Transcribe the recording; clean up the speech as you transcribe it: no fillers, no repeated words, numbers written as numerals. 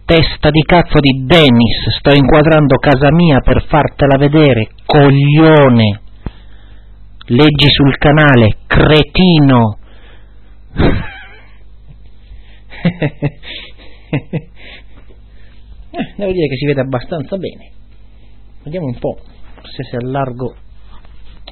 testa di cazzo di Dennis, sto inquadrando casa mia per fartela vedere, coglione. Leggi sul canale, cretino. Devo dire che si vede abbastanza bene. Vediamo un po' se allargo